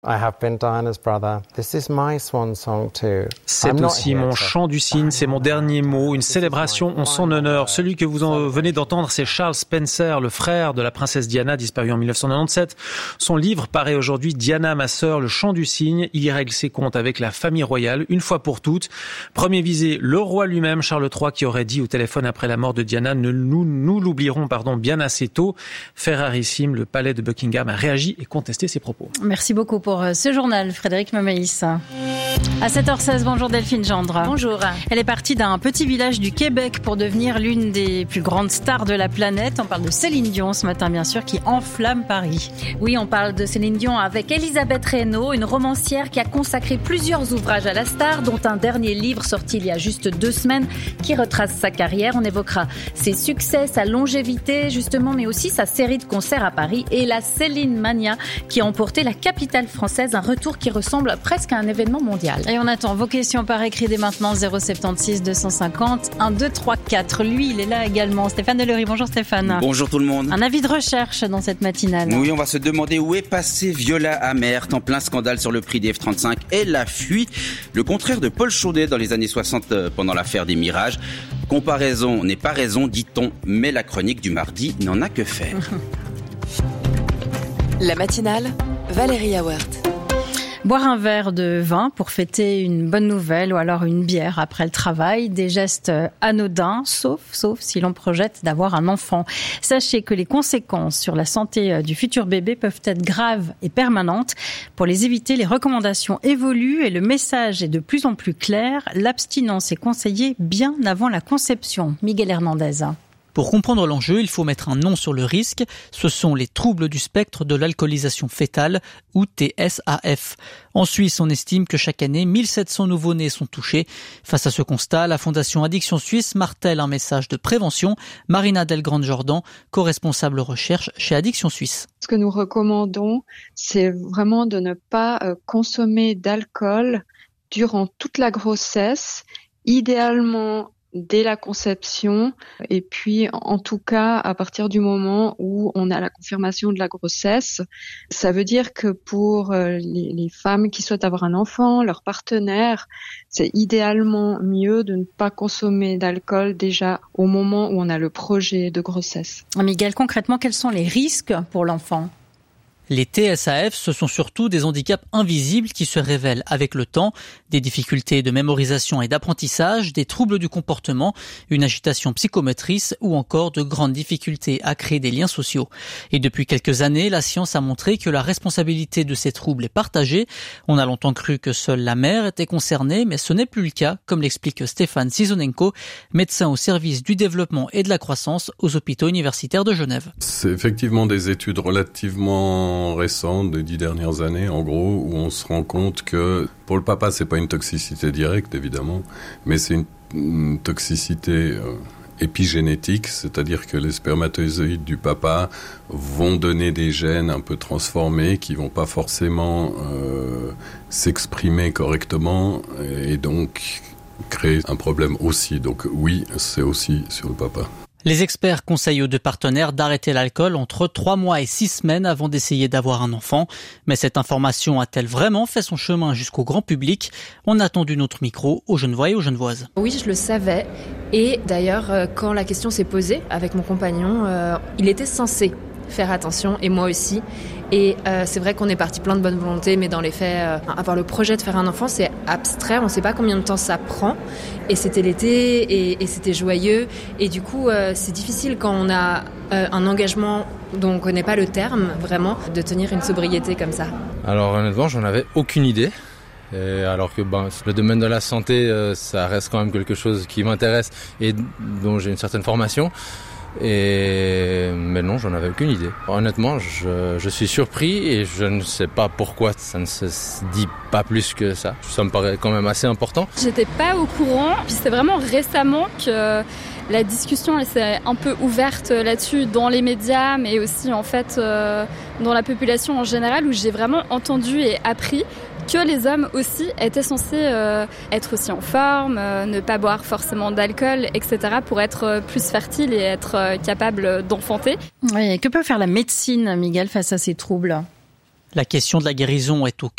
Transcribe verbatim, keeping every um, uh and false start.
I have been Diana's brother. This is my swan song too. C'est aussi mon chant du cygne, c'est mon dernier mot, une célébration en son honneur. Celui que vous en venez d'entendre, c'est Charles Spencer, le frère de la princesse Diana, disparue en dix-neuf cent quatre-vingt-dix-sept. Son livre paraît aujourd'hui, Diana, ma sœur, le chant du cygne. Il y règle ses comptes avec la famille royale, une fois pour toutes. Premier visé, le roi lui-même, Charles trois, qui aurait dit au téléphone après la mort de Diana, ne nous, nous l'oublierons, pardon, bien assez tôt. Fait rarissime, le palais de Buckingham a réagi et contesté ses propos. Merci beaucoup pour ce journal, Frédéric Memaïs. À sept heures seize, bonjour Delphine Gendre. Bonjour. Elle est partie d'un petit village du Québec pour devenir l'une des plus grandes stars de la planète. On parle de Céline Dion ce matin, bien sûr, qui enflamme Paris. Oui, on parle de Céline Dion avec Elisabeth Reynaud, une romancière qui a consacré plusieurs ouvrages à la star, dont un dernier livre sorti il y a juste deux semaines qui retrace sa carrière. On évoquera ses succès, sa longévité, justement, mais aussi sa série de concerts à Paris et la Céline Mania qui a emporté la capitale française, un retour qui ressemble presque à un événement mondial. Et on attend vos questions par écrit dès maintenant, zéro sept six deux cent cinquante un deux trois quatre. Lui, il est là également. Stéphane Delory. Bonjour Stéphane. Bonjour tout le monde. Un avis de recherche dans cette matinale. Oui, on va se demander où est passé Viola Amert en plein scandale sur le prix des F trente-cinq. Elle a fui. Le contraire de Paul Chaudet dans les années soixante pendant l'affaire des Mirages. Comparaison n'est pas raison, dit-on, mais la chronique du mardi n'en a que faire. La matinale, Valérie Awert. Boire un verre de vin pour fêter une bonne nouvelle ou alors une bière après le travail, des gestes anodins, sauf, sauf si l'on projette d'avoir un enfant. Sachez que les conséquences sur la santé du futur bébé peuvent être graves et permanentes. Pour les éviter, les recommandations évoluent et le message est de plus en plus clair. L'abstinence est conseillée bien avant la conception. Miguel Hernandez. Pour comprendre l'enjeu, il faut mettre un nom sur le risque. Ce sont les troubles du spectre de l'alcoolisation fœtale, ou T S A F. En Suisse, on estime que chaque année, mille sept cents nouveau-nés sont touchés. Face à ce constat, la Fondation Addiction Suisse martèle un message de prévention. Marina Delgrande-Jordan, co-responsable recherche chez Addiction Suisse. Ce que nous recommandons, c'est vraiment de ne pas consommer d'alcool durant toute la grossesse, idéalement dès la conception, et puis en tout cas à partir du moment où on a la confirmation de la grossesse. Ça veut dire que pour les, les femmes qui souhaitent avoir un enfant, leur partenaire, c'est idéalement mieux de ne pas consommer d'alcool déjà au moment où on a le projet de grossesse. Miguel, concrètement, quels sont les risques pour l'enfant ? Les T S A F, ce sont surtout des handicaps invisibles qui se révèlent avec le temps, des difficultés de mémorisation et d'apprentissage, des troubles du comportement, une agitation psychomotrice ou encore de grandes difficultés à créer des liens sociaux. Et depuis quelques années, la science a montré que la responsabilité de ces troubles est partagée. On a longtemps cru que seule la mère était concernée, mais ce n'est plus le cas, comme l'explique Stéphane Sizonenko, médecin au service du développement et de la croissance aux hôpitaux universitaires de Genève. C'est effectivement des études relativement récentes des dix dernières années, en gros, où on se rend compte que pour le papa, c'est pas une toxicité directe, évidemment, mais c'est une, une toxicité euh, épigénétique, c'est-à-dire que les spermatozoïdes du papa vont donner des gènes un peu transformés qui vont pas forcément euh, s'exprimer correctement et donc créer un problème aussi. Donc oui, c'est aussi sur le papa. Les experts conseillent aux deux partenaires d'arrêter l'alcool entre trois mois et six semaines avant d'essayer d'avoir un enfant. Mais cette information a-t-elle vraiment fait son chemin jusqu'au grand public ? On a attendu notre micro aux Genevois et aux Genevoises. Oui, je le savais. Et d'ailleurs, quand la question s'est posée avec mon compagnon, euh, il était censé faire attention, et moi aussi. Et euh, c'est vrai qu'on est parti plein de bonne volonté, mais dans les faits, euh, avoir le projet de faire un enfant, c'est abstrait, on ne sait pas combien de temps ça prend. Et c'était l'été, et, et c'était joyeux. Et du coup, euh, c'est difficile quand on a euh, un engagement dont on ne connaît pas le terme, vraiment, de tenir une sobriété comme ça. Alors honnêtement, j'en avais aucune idée. Et alors que ben, le domaine de la santé, euh, ça reste quand même quelque chose qui m'intéresse et dont j'ai une certaine formation. Et mais non, j'en avais aucune idée. Honnêtement, je, je suis surpris et je ne sais pas pourquoi ça ne se dit pas plus que ça. Ça me paraît quand même assez important. J'étais pas au courant, puis c'est vraiment récemment que la discussion elle s'est un peu ouverte là-dessus dans les médias, mais aussi en fait euh, dans la population en général, où j'ai vraiment entendu et appris que les hommes aussi étaient censés euh, être aussi en forme, euh, ne pas boire forcément d'alcool, et cetera pour être euh, plus fertile et être euh, capable d'enfanter. Oui, et que peut faire la médecine, Miguel, face à ces troubles ? La question de la guérison est au